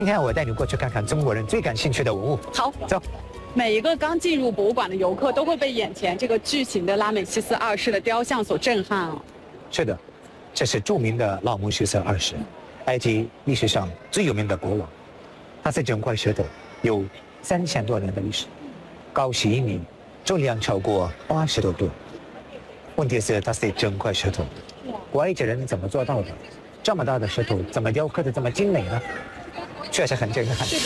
今天我带你过去看看中国人最感兴趣的文物。 好， 走。 每一个刚进入博物馆的游客都会被眼前这个巨型的拉美西斯二世的雕像所震撼啊。 是的，这是著名的拉姆西斯二世，埃及历史上最有名的国王。他是整块石头，有3000多年的历史，高11米，重量超过80多吨。问题是它是整块石头，埃及人怎么做到的？这么大的石头怎么雕刻的这么精美呢？确实很震撼。 是的。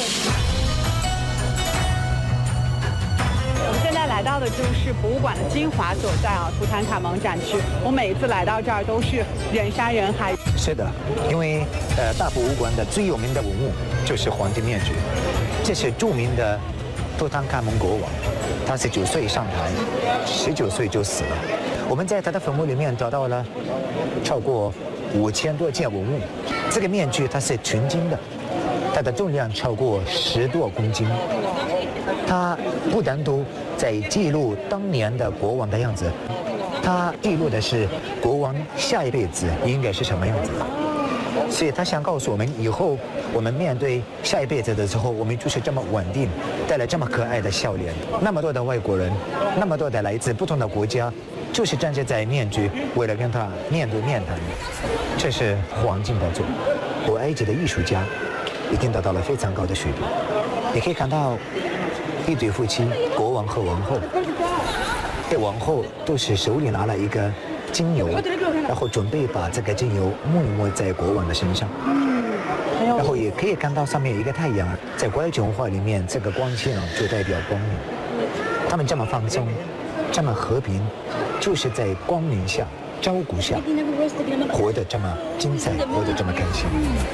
我们现在来到的就是博物馆的精华所在啊，图坦卡蒙展区。我每一次来到这儿都是人山人海。 是的，因为大博物馆的最有名的文物就是黄金面具，这是著名的图坦卡蒙国王，他是9岁上台，19岁就死了。我们在他的坟墓里面找到了超过5000多件文物，这个面具它是纯金的，它的重量超过10多公斤。它不单独在记录当年的国王的样子，它记录的是国王下一辈子应该是什么样子。所以他想告诉我们，以后我们面对下一辈子的时候，我们就是这么稳定，带来这么可爱的笑脸。那么多的外国人，那么多的来自不同的国家，就是站在面具，为了跟他面对面谈。这是黄金宝座，古埃及的艺术家已经达到了非常高的水平。你可以看到一对夫妻，国王和王后。这王后都是手里拿了一个精油，然后准备把这个精油抹一抹在国王的身上。然后也可以看到上面有一个太阳，在古埃及文化里面，这个光线就代表光明。他们这么放松，这么和平，就是在光明下、照顾下，活得这么精彩，活得这么开心。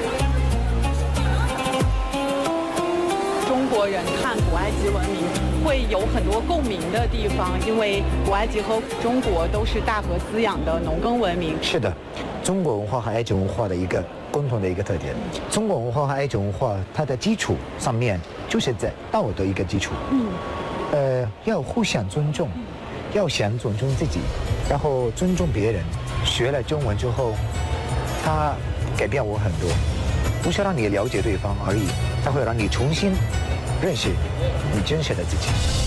中国人看古埃及文明会有很多共鸣的地方，因为古埃及和中国都是大河滋养的农耕文明。 是的，中国文化和埃及文化的一个共同的一个特点。中国文化和埃及文化它的基础上面就是在道德一个基础。要互相尊重，要先尊重自己，然后尊重别人。学了中文之后，它改变我很多，不是让你了解对方而已，它会让你重新认识你真实的自己。